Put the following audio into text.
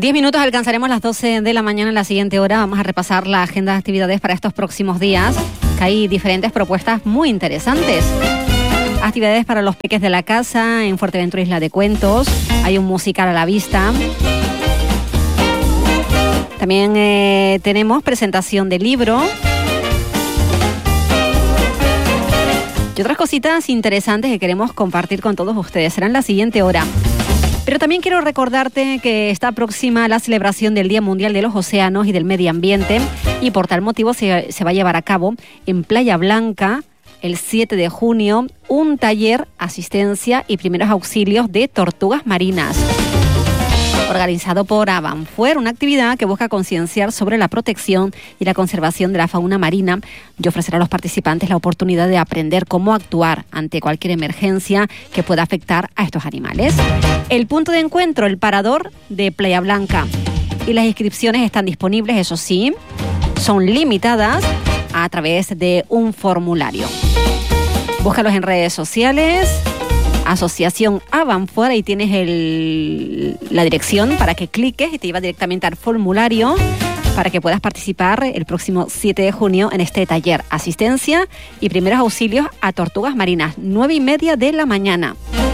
10 minutos alcanzaremos las 12 de la mañana en la siguiente hora. Vamos a repasar la agenda de actividades para estos próximos días, que hay diferentes propuestas muy interesantes. Actividades para los peques de la casa en Fuerteventura Isla de Cuentos. Hay un musical a la vista. También tenemos presentación de libro. Y otras cositas interesantes que queremos compartir con todos ustedes. Será en la siguiente hora. Pero también quiero recordarte que está próxima la celebración del Día Mundial de los Océanos y del Medio Ambiente, y por tal motivo se va a llevar a cabo en Playa Blanca el 7 de junio un taller, asistencia y primeros auxilios de tortugas marinas, organizado por Avanfuer, una actividad que busca concienciar sobre la protección y la conservación de la fauna marina y ofrecerá a los participantes la oportunidad de aprender cómo actuar ante cualquier emergencia que pueda afectar a estos animales. El punto de encuentro, el parador de Playa Blanca, y las inscripciones están disponibles, eso sí, son limitadas a través de un formulario. Búscalos en redes sociales, Asociación Avanfuer, ahí tienes la dirección para que cliques y te lleva directamente al formulario para que puedas participar el próximo 7 de junio en este taller, asistencia y primeros auxilios a tortugas marinas, 9:30 de la mañana.